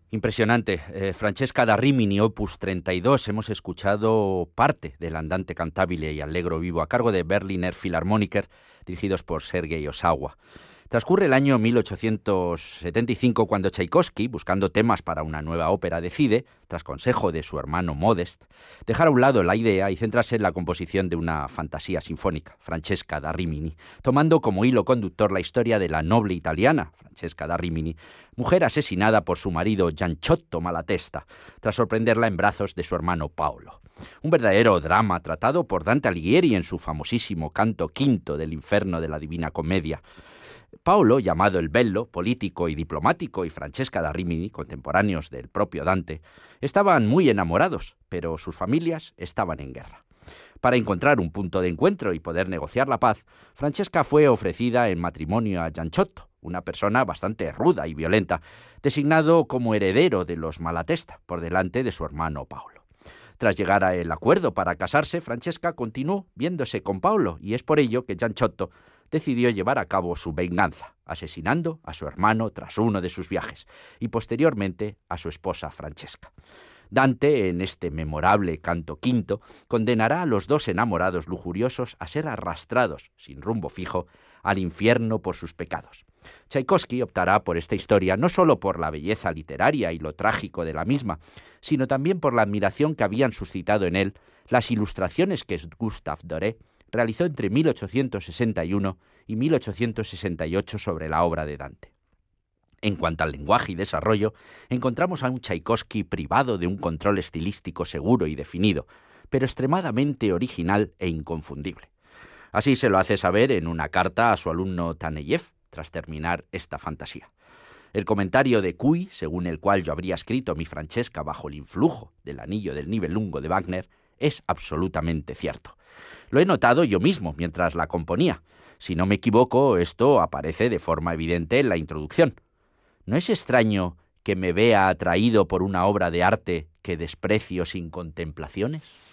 Impresionante. Francesca da Rimini, opus 32. Hemos escuchado parte del Andante cantabile y Allegro vivo a cargo de Berliner Philharmoniker, dirigidos por Sergei Osawa. Transcurre el año 1875 cuando Tchaikovsky, buscando temas para una nueva ópera, decide, tras consejo de su hermano Modest, dejar a un lado la idea y centrarse en la composición de una fantasía sinfónica, Francesca da Rimini, tomando como hilo conductor la historia de la noble italiana, Francesca da Rimini, mujer asesinada por su marido Gianciotto Malatesta, tras sorprenderla en brazos de su hermano Paolo. Un verdadero drama tratado por Dante Alighieri en su famosísimo canto quinto del Inferno de la Divina Comedia. Paolo, llamado el Bello, político y diplomático, y Francesca da Rimini, contemporáneos del propio Dante, estaban muy enamorados, pero sus familias estaban en guerra. Para encontrar un punto de encuentro y poder negociar la paz, Francesca fue ofrecida en matrimonio a Gianciotto, una persona bastante ruda y violenta, designado como heredero de los Malatesta, por delante de su hermano Paolo. Tras llegar al acuerdo para casarse, Francesca continuó viéndose con Paolo, y es por ello que Gianciotto decidió llevar a cabo su venganza, asesinando a su hermano tras uno de sus viajes, y posteriormente a su esposa Francesca. Dante, en este memorable canto quinto, condenará a los dos enamorados lujuriosos a ser arrastrados, sin rumbo fijo, al infierno por sus pecados. Tchaikovsky optará por esta historia no solo por la belleza literaria y lo trágico de la misma, sino también por la admiración que habían suscitado en él las ilustraciones que Gustave Doré realizó entre 1861 y 1868 sobre la obra de Dante. En cuanto al lenguaje y desarrollo, encontramos a un Tchaikovsky privado de un control estilístico seguro y definido, pero extremadamente original e inconfundible. Así se lo hace saber en una carta a su alumno Taneyev, tras terminar esta fantasía. El comentario de Cuy, según el cual yo habría escrito mi Francesca bajo el influjo del Anillo del Nibelungo de Wagner, es absolutamente cierto. Lo he notado yo mismo mientras la componía. Si no me equivoco, esto aparece de forma evidente en la introducción. ¿No es extraño que me vea atraído por una obra de arte que desprecio sin contemplaciones?